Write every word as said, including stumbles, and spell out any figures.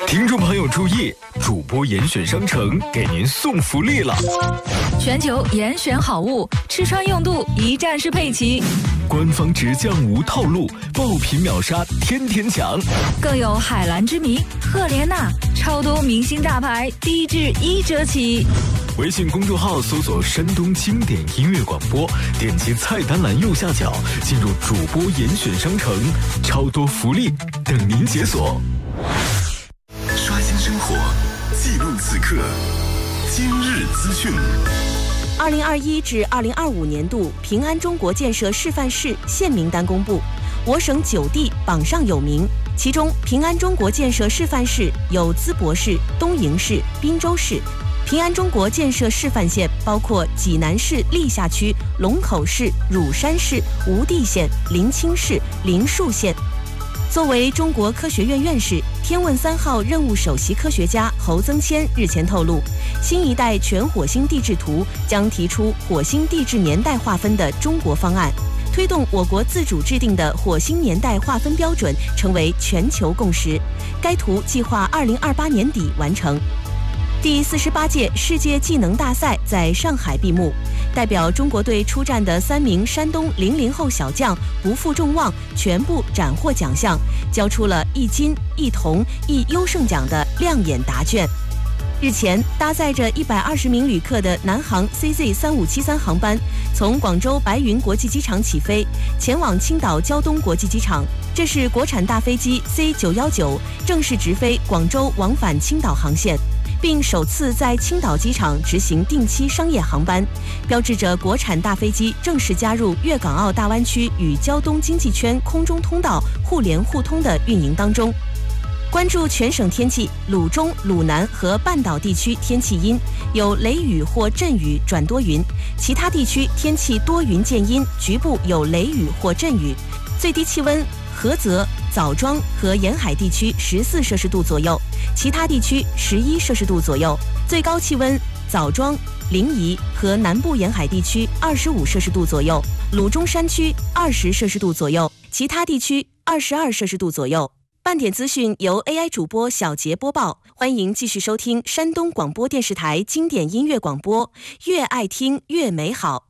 听众朋友注意，主播严选商城给您送福利了！ 全球严选好物，吃穿用度一站式配齐， 官方直降无套路，爆品秒杀天天抢， 更有海蓝之谜、赫莲娜，超多明星大牌，低至一折起。 微信公众号搜索山东经典音乐广播，点击菜单栏右下角进入主播严选商城，超多福利等您解锁。 刷新生活，记录此刻，今日资讯。 二零二一至二零二五年度平安中国建设示范市县名单公布，我省九地榜上有名，其中平安中国建设示范市有淄博市、东营市、滨州市。平安中国建设示范县包括济南市历下区、龙口市、乳山市、无地县、临清市、临树县。作为中国科学院院士，天问三号任务首席科学家侯增谦日前透露，新一代全火星地质图将提出火星地质年代划分的中国方案，推动我国自主制定的火星年代划分标准成为全球共识。该图计划二零二八年底完成。第四十八届世界技能大赛在上海闭幕，代表中国队出战的三名山东零零后小将不负众望，全部斩获奖项，交出了一金一铜一优胜奖的亮眼答卷。日前，搭载着一百二十名旅客的南航 C Z 三五七三航班从广州白云国际机场起飞，前往青岛胶东国际机场。这是国产大飞机 C 九一九正式直飞广州往返青岛航线，并首次在青岛机场执行定期商业航班，标志着国产大飞机正式加入粤港澳大湾区与胶东经济圈空中通道互联互通的运营当中。关注全省天气，鲁中、鲁南和半岛地区天气阴，有雷雨或阵雨转多云，其他地区天气多云见阴，局部有雷雨或阵雨。最低气温，菏泽、枣庄和沿海地区十四摄氏度左右，其他地区十一摄氏度左右。最高气温，枣庄、临沂和南部沿海地区二十五摄氏度左右，鲁中山区二十摄氏度左右，其他地区二十二摄氏度左右。半点资讯由 A I 主播小杰播报，欢迎继续收听山东广播电视台经典音乐广播，越爱听越美好。